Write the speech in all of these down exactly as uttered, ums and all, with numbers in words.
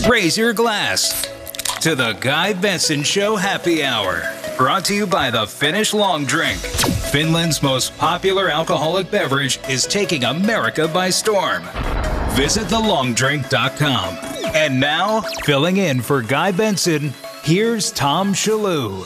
Raise your glass to the Guy Benson Show Happy Hour. Brought to you by the Finnish Long Drink. Finland's most popular alcoholic beverage is taking America by storm. Visit the long drink dot com. And now, filling in for Guy Benson, here's Tom Shillue.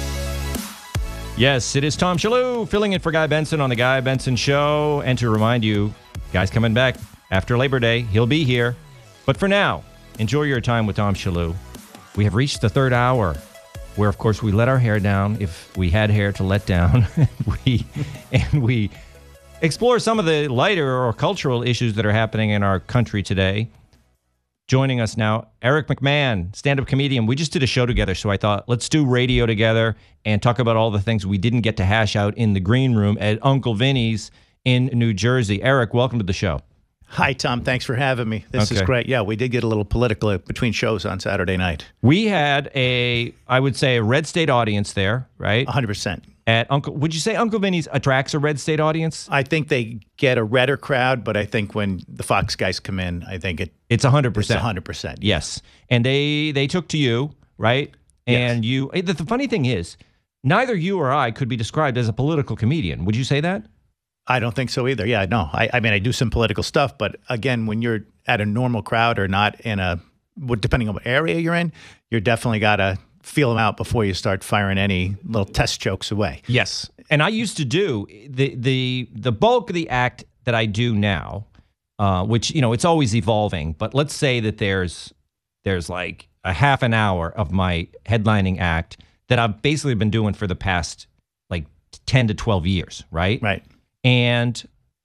Yes, it is Tom Shillue filling in for Guy Benson on the Guy Benson Show. And to remind you, Guy's coming back after Labor Day. He'll be here. But for now, enjoy your time with Tom Shillue. We have reached the third hour, where, of course, we let our hair down if we had hair to let down. we and we explore some of the lighter or cultural issues that are happening in our country today. Joining us now, Eric McMahon, stand-up comedian. We just did a show together, so I thought, let's do radio together and talk about all the things we didn't get to hash out in the green room at Uncle Vinny's in New Jersey. Eric, welcome to the show. Hi, Tom. Thanks for having me. This Okay. is great. Yeah, we did get a little political between shows on Saturday night. We had a, I would say, a red state audience there, right? one hundred percent. At Uncle, would you say Uncle Vinny's attracts a red state audience? I think they get a redder crowd, but I think when the Fox guys come in, I think it, It's one hundred it's percent. one hundred percent. Yes. And they they took to you, right? And you, the, the funny thing is, neither you or I could be described as a political comedian. Would you say that? I don't think so either. Yeah, no. I, I mean, I do some political stuff, but again, when you're at a normal crowd or not in a, what- depending on what area you're in, you're definitely got to feel them out before you start firing any little test jokes away. Yes. And I used to do the the the bulk of the act that I do now, uh, which, you know, it's always evolving. But let's say that there's there's like a half an hour of my headlining act that I've basically been doing for the past like ten to twelve years, right? Right. And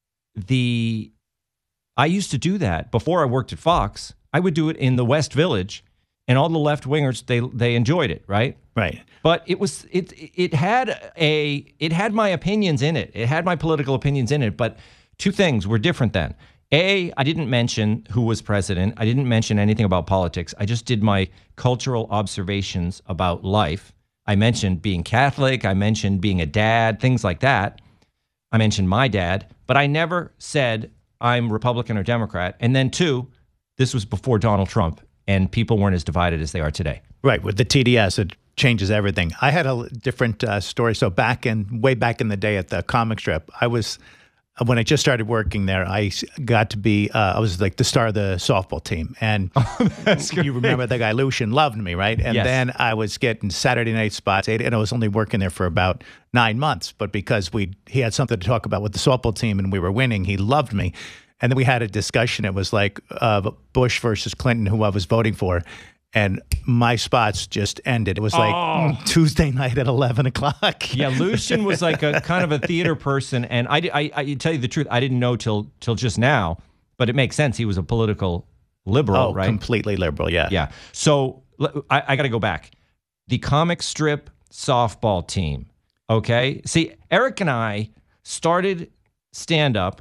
the I used to do that before I worked at Fox. I would do it in the West Village, and all the left wingers they they enjoyed it, right? Right. But it was it it had a it had my opinions in it. It had my political opinions in it. But two things were different then. A, I didn't mention who was president. I didn't mention anything about politics. I just did my cultural observations about life. I mentioned being Catholic. I mentioned being a dad, things like that. I mentioned my dad, but I never said I'm Republican or Democrat. And then two, this was before Donald Trump, and people weren't as divided as they are today. Right. With the T D S, it changes everything. I had a different uh, story. So back in, way back in the day at the comic strip, I was, when I just started working there, I got to be, uh, I was like the star of the softball team. And That's you remember the guy Lucian loved me, right? And Yes. then I was getting Saturday night spots, and I was only working there for about nine months. But because we he had something to talk about with the softball team and we were winning, he loved me. And then we had a discussion. It was like uh, Bush versus Clinton, who I was voting for. And my spots just ended. It was like Oh. mm, Tuesday night at eleven o'clock. Yeah, Lucian was like a kind of a theater person, and I, I, I tell you the truth, I didn't know till till just now, but it makes sense. He was a political liberal, Oh, right? completely liberal, yeah. Yeah. So l- I, I got to go back. The comic strip softball team. Okay. See, Eric and I started stand up